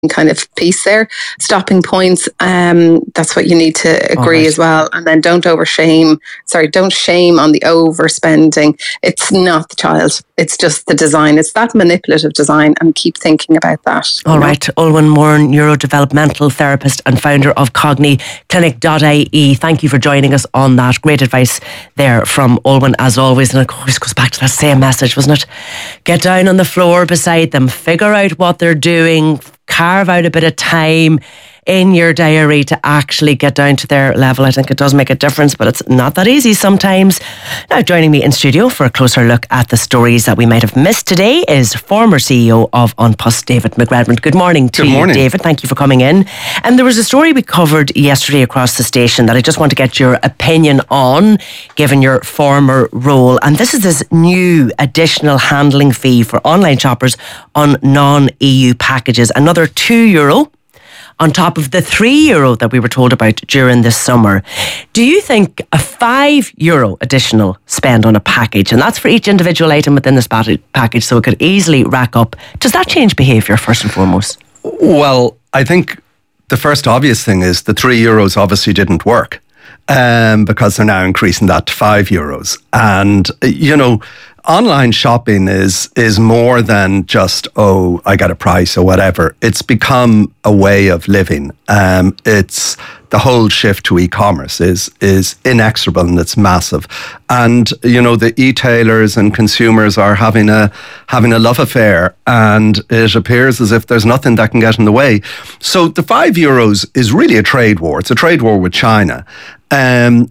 kind of piece there. Stopping points, that's what you need to agree as well. And then don't shame on the overspending. It's not the child, it's just the design. It's that manipulative design, and keep thinking about that. All right. Olwen Moore, neurodevelopmental therapist and founder of CogniClinic.ie. Thank you for joining us on that. Great advice there from Olwen, as always. And of course, goes back to that same message, wasn't it? Get down on the floor beside them, figure out what they're doing, carve out a bit of time in your diary to actually get down to their level. I think it does make a difference, but it's not that easy sometimes. Now, joining me in studio for a closer look at the stories that we might have missed today is former CEO of An Post, David McRedmond. Good morning to you, David. Thank you for coming in. And there was a story we covered yesterday across the station that I just want to get your opinion on, given your former role. And this is this new additional handling fee for online shoppers on non-EU packages. Another €2 on top of the €3 that we were told about during this summer. Do you think a €5 additional spend on a package, and that's for each individual item within this package, so it could easily rack up, does that change behaviour first and foremost? Well, I think the first obvious thing is the €3 obviously didn't work, because they're now increasing that to €5. And, online shopping is more than just, I get a price or whatever. It's become a way of living. It's the whole shift to e-commerce is inexorable, and it's massive. And, the e-tailers and consumers are having a love affair, and it appears as if there's nothing that can get in the way. So the €5 is really a trade war. It's a trade war with China. And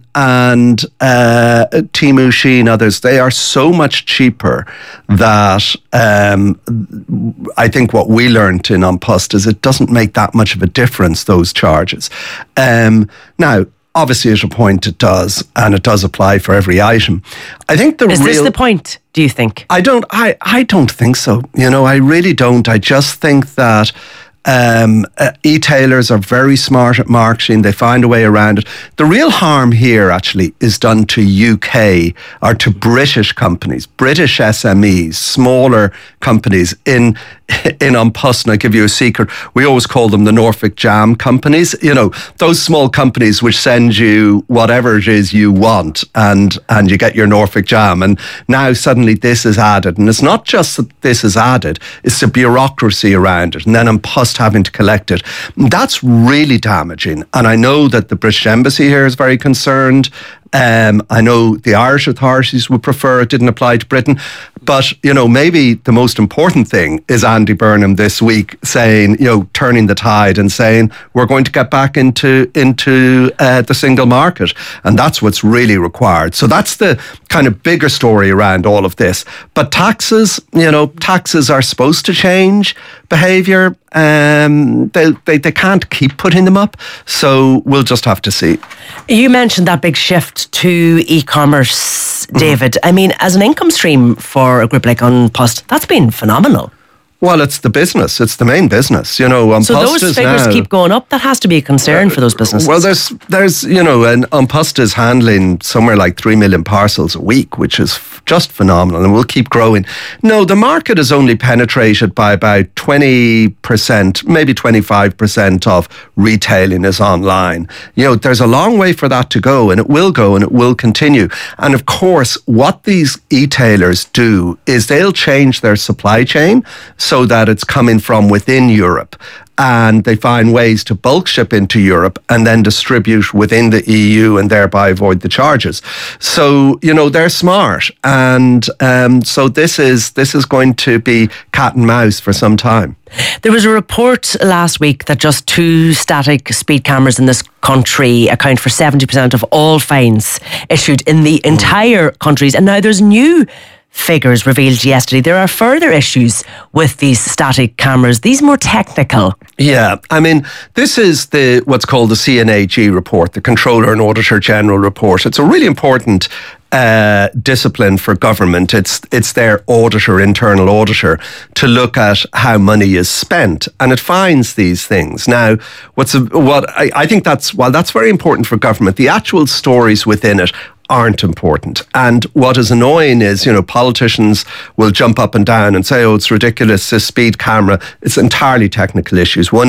Temu, Shein, others, they are so much cheaper that I think what we learned in An Post is it doesn't make that much of a difference, those charges. Now, obviously at a point it does, and it does apply for every item. I think Is this the point, do you think? I don't think so. I really don't. I just think that e-tailers are very smart at marketing. They find a way around it. The real harm here actually is done to UK or to British companies, British SMEs, smaller companies in An Post. And I give you a secret, we always call them the Norfolk Jam companies. Those small companies which send you whatever it is you want, and you get your Norfolk Jam. And now suddenly this is added, and it's not just that this is added, it's the bureaucracy around it, and then An Post having to collect it. That's really damaging. And I know that the British Embassy here is very concerned. I know the Irish authorities would prefer it didn't apply to Britain. But, maybe the most important thing is Andy Burnham this week saying, turning the tide and saying, we're going to get back into the single market. And that's what's really required. So that's the kind of bigger story around all of this. But taxes are supposed to change behaviour. They can't keep putting them up. So we'll just have to see. You mentioned that big shift to e-commerce, David. I mean, as an income stream for a group like An Post, that's been phenomenal. Well, it's the business. It's the main business. So those figures keep going up. That has to be a concern for those businesses. Well, there's and An Post is handling somewhere like 3 million parcels a week, which is just phenomenal, and will keep growing. No, the market is only penetrated by about 20%, maybe 25% of retailing is online. There's a long way for that to go, and it will continue. And of course, what these e-tailers do is they'll change their supply chain so that it's coming from within Europe. And they find ways to bulk ship into Europe and then distribute within the EU and thereby avoid the charges. So, they're smart. And so this is going to be cat and mouse for some time. There was a report last week that just 2 static speed cameras in this country account for 70% of all fines issued in the entire countries. And now there's new figures revealed yesterday. There are further issues with these static cameras, these more technical. Yeah, I mean, this is what's called the CNAG report, the Controller and Auditor General report. It's a really important discipline for government. It's their internal auditor, to look at how money is spent, and it finds these things. Now, I think that's very important for government. The actual stories within it aren't important. And what is annoying is, politicians will jump up and down and say, oh, it's ridiculous, this speed camera. It's entirely technical issues. One